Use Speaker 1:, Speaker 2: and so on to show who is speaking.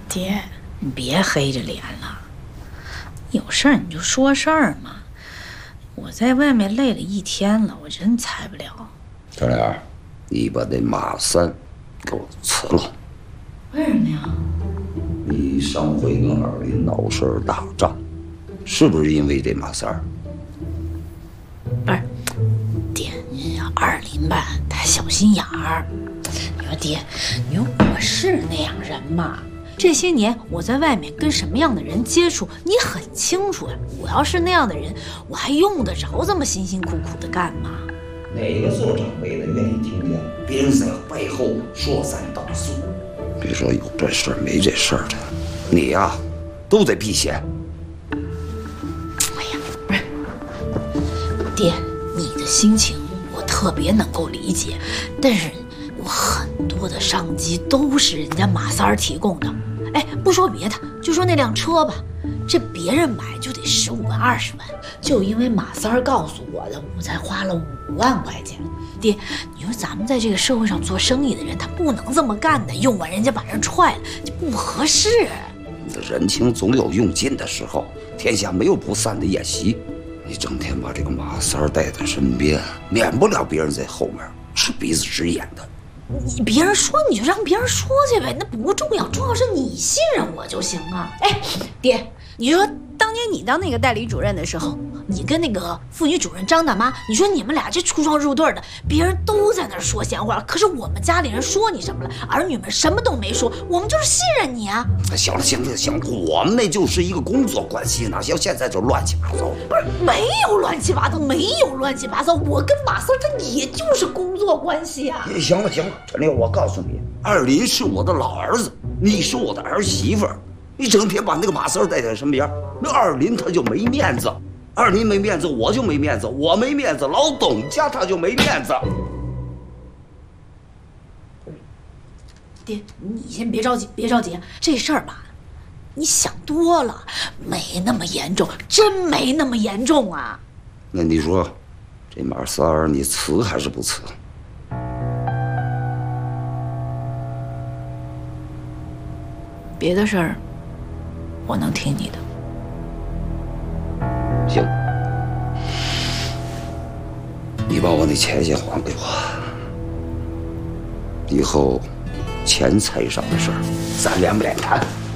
Speaker 1: 爹，你别黑着脸了，有事儿你就说事儿嘛。我在外面累了一天了，我真裁不了。
Speaker 2: 小莲，你把那马三给我辞了。
Speaker 1: 为什么呀？
Speaker 2: 你上回跟二林闹事儿打仗，是不是因为这马三儿？
Speaker 1: 不是，爹，二林吧，他小心眼儿。你说爹，你说我是那样人吗？这些年我在外面跟什么样的人接触，你很清楚呀。我要是那样的人，我还用得着这么辛辛苦苦的干吗？
Speaker 2: 哪个做长辈的愿意听见别人在背后说三道四？别说有这事儿没这事儿的，你呀，都得避嫌。
Speaker 1: 哎呀，不是，爹，你的心情我特别能够理解，但是我很多的商机都是人家马三儿提供的。哎，不说别的，就说那辆车吧，这别人买就得15万20万，就因为马三儿告诉我的，我才花了5万块钱。爹，你说咱们在这个社会上做生意的人，他不能这么干的，用完人家把人踹了，这不合适。
Speaker 2: 你的人情总有用尽的时候，天下没有不散的宴席。你整天把这个马三儿带在身边，免不了别人在后面吃鼻子直眼的。
Speaker 1: 你别人说你就让别人说去呗，那不重要，重要是你信任我就行啊。哎，爹，你说当年你当那个代理主任的时候，你跟那个妇女主任张大妈，你说你们俩这出双入对的，别人都在那儿说闲话，可是我们家里人说你什么了？儿女们什么都没说，我们就是信任你啊。
Speaker 2: 行了行了行了，我们那就是一个工作关系，哪像现在这乱七八糟。
Speaker 1: 不是，没有乱七八糟，没有乱七八糟，我跟马三他也就是工作关系啊。
Speaker 2: 行了行了，陈丽，我告诉你，二林是我的老儿子，你是我的儿媳妇儿，你整天把那个马三带在身边，那二林他就没面子，二林没面子，我就没面子，我没面子，老董家他就没面子。
Speaker 1: 爹，你先别着急，别着急，这事儿吧，你想多了，没那么严重，真没那么严重啊。
Speaker 2: 那你说，这马三儿你辞还是不辞？
Speaker 1: 别的事儿，我能听你的。
Speaker 2: 行，你把我那钱先还给我，以后钱财上的事儿，咱连不连谈？